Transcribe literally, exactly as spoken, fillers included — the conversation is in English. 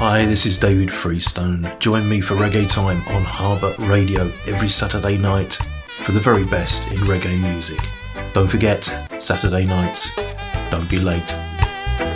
Hi, this is David Freestone. Join me for Reggae Time on Harbour Radio every Saturday night for the very best in reggae music. Don't forget, Saturday nights, don't be late.